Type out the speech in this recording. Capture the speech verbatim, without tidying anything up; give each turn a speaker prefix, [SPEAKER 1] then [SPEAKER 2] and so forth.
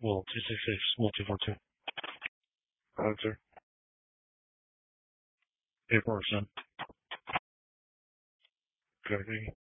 [SPEAKER 1] Well, two six six, well, two four two. Answer. eight percent. Okay.